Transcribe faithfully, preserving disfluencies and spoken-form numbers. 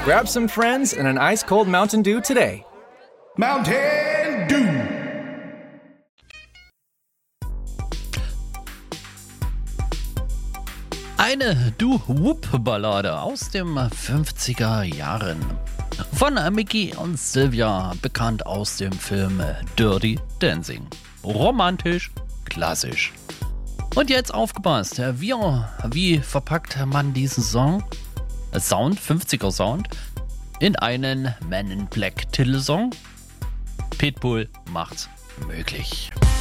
Grab some friends and an ice-cold Mountain Dew today. Mountain Dew. Eine Doo-Wop-Ballade aus den fünfziger Jahren. Von Mickey und Sylvia, bekannt aus dem Film Dirty Dancing. Romantisch, klassisch. Und jetzt aufgepasst, wie, wie verpackt man diesen Song, Sound, fünfziger Sound, in einen Men in Black Titelsong? Pitbull macht's möglich.